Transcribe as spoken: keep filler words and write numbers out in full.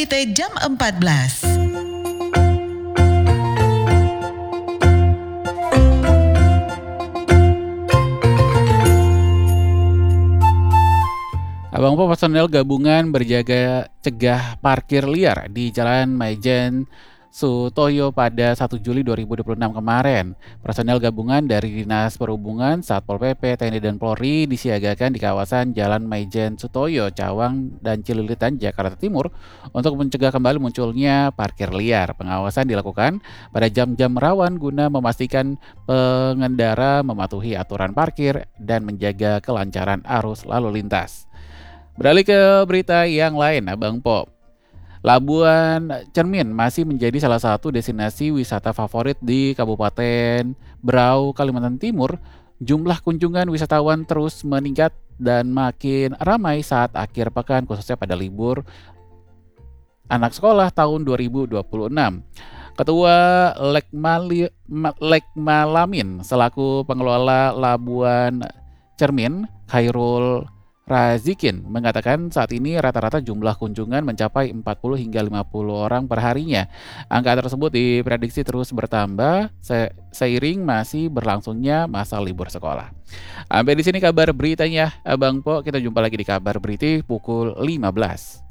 berita jam empat belas. Abang Po, personel gabungan berjaga cegah parkir liar di Jalan Maijen Sutoyo pada satu Juli dua ribu dua puluh enam kemarin. Personel gabungan dari Dinas Perhubungan, Satpol P P, T N I dan Polri disiagakan di kawasan Jalan Maijen Sutoyo, Cawang dan Cililitan, Jakarta Timur untuk mencegah kembali munculnya parkir liar. Pengawasan dilakukan pada jam-jam rawan guna memastikan pengendara mematuhi aturan parkir dan menjaga kelancaran arus lalu lintas. Beralih ke berita yang lain, Abang Po. Labuan Cermin masih menjadi salah satu destinasi wisata favorit di Kabupaten Berau, Kalimantan Timur. Jumlah kunjungan wisatawan terus meningkat dan makin ramai saat akhir pekan, khususnya pada libur anak sekolah tahun dua ribu dua puluh enam. Ketua Lekmali, Lekmalamin selaku pengelola Labuan Cermin, Khairul Razikin, mengatakan saat ini rata-rata jumlah kunjungan mencapai empat puluh hingga lima puluh orang per harinya. Angka tersebut diprediksi terus bertambah se- seiring masih berlangsungnya masa libur sekolah. Sampai di sini kabar beritanya, Abang Po. Kita jumpa lagi di kabar berita pukul lima belas.